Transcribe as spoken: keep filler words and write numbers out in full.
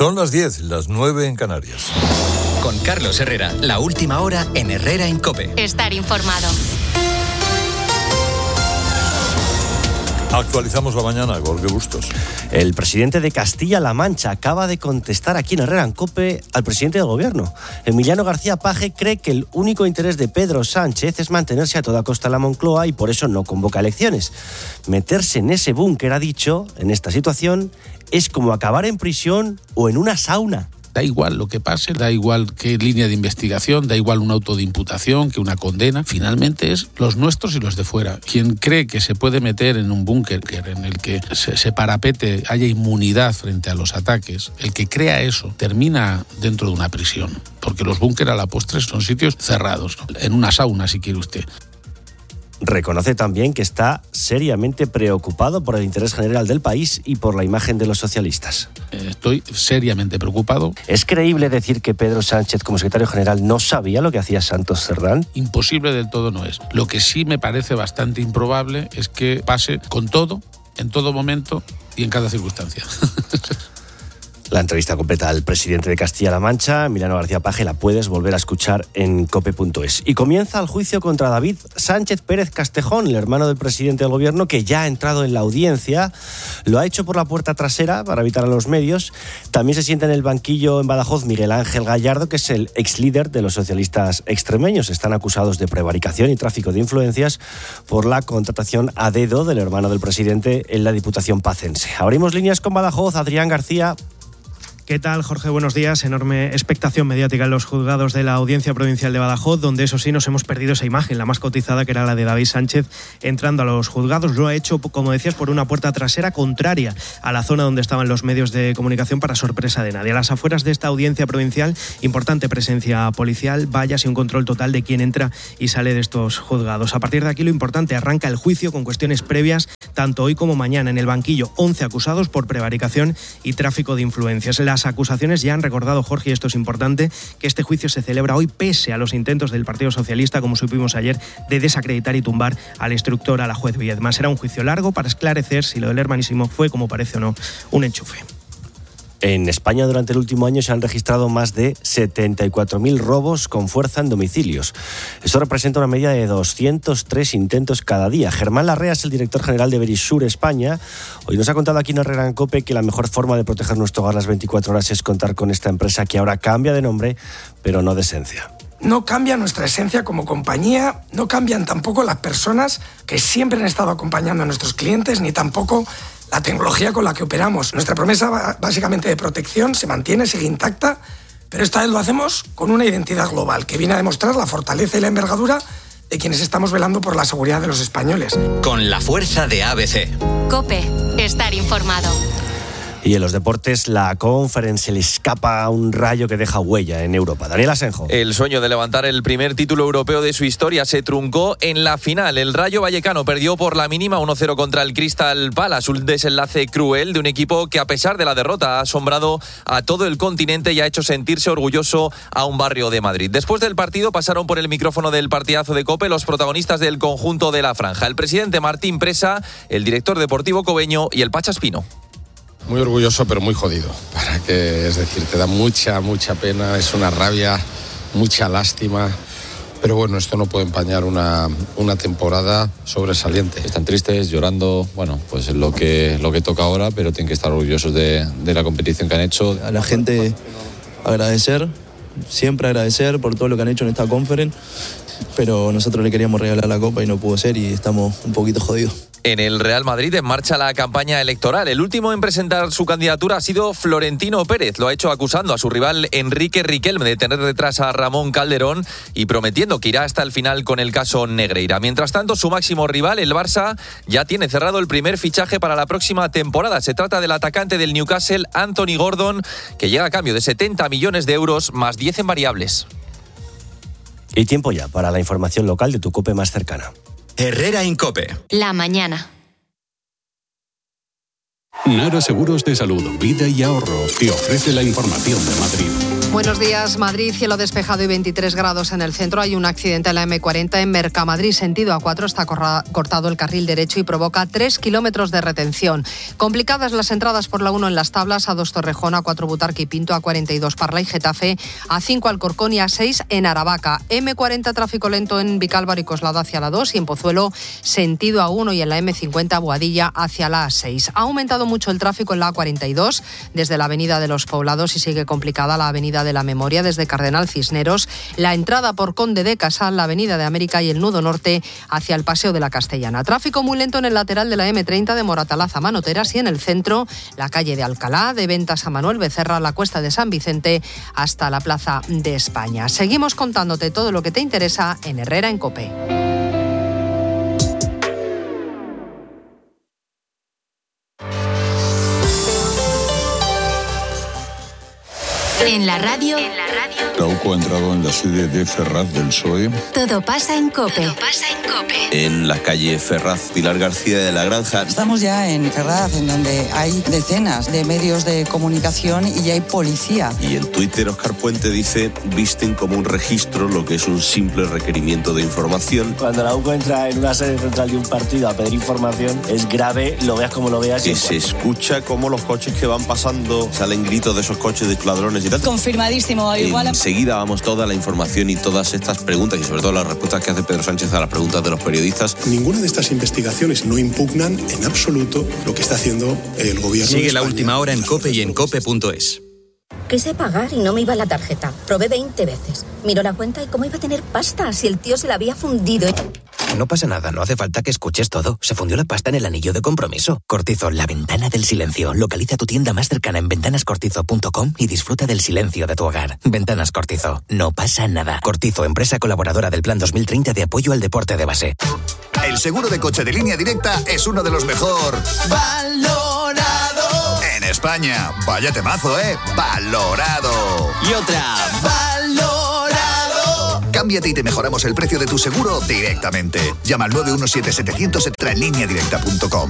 Son las diez, las nueve en Canarias. Con Carlos Herrera, la última hora en Herrera en COPE. Estar informado. Actualizamos la mañana, Jorge Bustos. El presidente de Castilla-La Mancha acaba de contestar aquí en Herrera en COPE al presidente del gobierno. Emiliano García Paje cree que el único interés de Pedro Sánchez es mantenerse a toda costa en la Moncloa y por eso no convoca elecciones. Meterse en ese búnker, ha dicho, en esta situación, es como acabar en prisión o en una sauna. Da igual lo que pase, da igual qué línea de investigación, da igual un auto de imputación que una condena. Finalmente es los nuestros y los de fuera. Quien cree que se puede meter en un búnker en el que se, se parapete, haya inmunidad frente a los ataques, el que crea eso termina dentro de una prisión. Porque los búnker a la postre son sitios cerrados, ¿no? En una sauna, si quiere usted. Reconoce también que está seriamente preocupado por el interés general del país y por la imagen de los socialistas. Estoy seriamente preocupado. ¿Es creíble decir que Pedro Sánchez, como secretario general, no sabía lo que hacía Santos Cerdán? Imposible del todo no es. Lo que sí me parece bastante improbable es que pase con todo, en todo momento y en cada circunstancia. La entrevista completa al presidente de Castilla-La Mancha, Emiliano García Paje, la puedes volver a escuchar en cope punto es. Y comienza el juicio contra David Sánchez Pérez Castejón, el hermano del presidente del gobierno, que ya ha entrado en la audiencia. Lo ha hecho por la puerta trasera para evitar a los medios. También se sienta en el banquillo en Badajoz Miguel Ángel Gallardo, que es el ex líder de los socialistas extremeños. Están acusados de prevaricación y tráfico de influencias por la contratación a dedo del hermano del presidente en la Diputación pacense. Abrimos líneas con Badajoz. Adrián García. ¿Qué tal, Jorge? Buenos días. Enorme expectación mediática en los juzgados de la Audiencia Provincial de Badajoz, donde eso sí nos hemos perdido esa imagen, la más cotizada, que era la de David Sánchez entrando a los juzgados. Lo ha hecho, como decías, por una puerta trasera contraria a la zona donde estaban los medios de comunicación, para sorpresa de nadie. A las afueras de esta Audiencia Provincial, importante presencia policial, vallas y un control total de quién entra y sale de estos juzgados. A partir de aquí, lo importante, arranca el juicio con cuestiones previas, tanto hoy como mañana. En el banquillo, once acusados por prevaricación y tráfico de influencias. Las acusaciones ya han recordado, Jorge, y esto es importante, que este juicio se celebra hoy pese a los intentos del Partido Socialista, como supimos ayer, de desacreditar y tumbar al instructor, a la juez Viedma. Será un juicio largo para esclarecer si lo del hermanísimo fue, como parece o no, un enchufe. En España durante el último año se han registrado más de setenta y cuatro mil robos con fuerza en domicilios. Esto representa una media de doscientos tres intentos cada día. Germán Larrea es el director general de Verisur España. Hoy nos ha contado aquí en Herrera en COPE que la mejor forma de proteger nuestro hogar las veinticuatro horas es contar con esta empresa, que ahora cambia de nombre, pero no de esencia. No cambia nuestra esencia como compañía, no cambian tampoco las personas que siempre han estado acompañando a nuestros clientes, ni tampoco la tecnología con la que operamos. Nuestra promesa básicamente de protección se mantiene, sigue intacta, pero esta vez lo hacemos con una identidad global que viene a demostrar la fortaleza y la envergadura de quienes estamos velando por la seguridad de los españoles. Con la fuerza de A B C. COPE, estar informado. Y en los deportes, la Conference se le escapa un rayo que deja huella en Europa. Daniel Asenjo. El sueño de levantar el primer título europeo de su historia se truncó en la final. El Rayo Vallecano perdió por la mínima uno cero contra el Crystal Palace. Un desenlace cruel de un equipo que, a pesar de la derrota, ha asombrado a todo el continente y ha hecho sentirse orgulloso a un barrio de Madrid. Después del partido pasaron por el micrófono del partidazo de COPE los protagonistas del conjunto de la franja: el presidente Martín Presa, el director deportivo Cobeño y el Pacha Espino. Muy orgulloso, pero muy jodido. Para que, es decir, te da mucha, mucha pena, es una rabia, mucha lástima. Pero bueno, esto no puede empañar una, una temporada sobresaliente. Están tristes, llorando, bueno, pues es lo que, lo que toca ahora, pero tienen que estar orgullosos de, de la competición que han hecho. A la gente agradecer, siempre agradecer por todo lo que han hecho en esta conference, pero nosotros le queríamos regalar la copa y no pudo ser y estamos un poquito jodidos. En el Real Madrid en marcha la campaña electoral. El último en presentar su candidatura ha sido Florentino Pérez. Lo ha hecho acusando a su rival Enrique Riquelme de tener detrás a Ramón Calderón y prometiendo que irá hasta el final con el caso Negreira. Mientras tanto, su máximo rival, el Barça, ya tiene cerrado el primer fichaje para la próxima temporada. Se trata del atacante del Newcastle, Anthony Gordon, que llega a cambio de setenta millones de euros más diez en variables. Y tiempo ya para la información local de tu COPE más cercana. Herrera en COPE. La mañana. Nara Seguros de Salud, Vida y Ahorro te ofrece la información de Madrid. Buenos días, Madrid, cielo despejado y veintitrés grados en el centro. Hay un accidente en la eme cuarenta en Mercamadrid, sentido A cuatro. Está cortado el carril derecho y provoca tres kilómetros de retención. Complicadas las entradas por la uno en Las Tablas, A dos Torrejón, A cuatro Butarque y Pinto, A cuarenta y dos Parla y Getafe, A cinco Alcorcón y A seis en Aravaca. eme cuarenta tráfico lento en Vicálvaro y Coslada hacia la dos y en Pozuelo, sentido A uno y en la eme cincuenta Boadilla hacia la A seis. Ha aumentado mucho el tráfico en la A cuarenta y dos desde la avenida de los Poblados y sigue complicada la avenida de la Memoria desde Cardenal Cisneros, la entrada por Conde de Casal, la avenida de América y el nudo norte hacia el Paseo de la Castellana. Tráfico muy lento en el lateral de la eme treinta de Moratalaz a Manoteras y en el centro la calle de Alcalá, de Ventas a Manuel Becerra, la Cuesta de San Vicente hasta la Plaza de España. Seguimos contándote todo lo que te interesa en Herrera en COPE. En la radio. Trauco ha entrado en la sede de Ferraz del P S O E. Todo pasa en COPE. Todo pasa en COPE. En la calle Ferraz, Pilar García de la Granja. Estamos ya en Ferraz, en donde hay decenas de medios de comunicación y hay policía. Y en Twitter, Óscar Puente dice: visten como un registro lo que es un simple requerimiento de información. Cuando la U C O entra en una sede central de un partido a pedir información, es grave, lo veas como lo veas. Que se escucha como los coches que van pasando, salen gritos de esos coches de ladrones y tal. Confirmadísimo. Igual enseguida vamos toda la información y todas estas preguntas y sobre todo las respuestas que hace Pedro Sánchez a las preguntas de los periodistas. Ninguna de estas investigaciones no impugnan en absoluto lo que está haciendo el gobierno. Sigue de la última hora en COPE y en cope punto es. Quise pagar y no me iba la tarjeta. Probé veinte veces. Miró la cuenta y cómo iba a tener pasta si el tío se la había fundido. No pasa nada, no hace falta que escuches todo. Se fundió la pasta en el anillo de compromiso. Cortizo, la ventana del silencio. Localiza tu tienda más cercana en ventanas cortizo punto com y disfruta del silencio de tu hogar. Ventanas Cortizo, no pasa nada. Cortizo, empresa colaboradora del Plan dos mil treinta de apoyo al deporte de base. El seguro de coche de Línea Directa es uno de los mejor valorado en España. Vaya temazo, ¿eh? Valorado. Y otra. Valorado. Cámbiate y te mejoramos el precio de tu seguro directamente. Llama al nueve uno siete siete cero cero entra en línea directa punto com.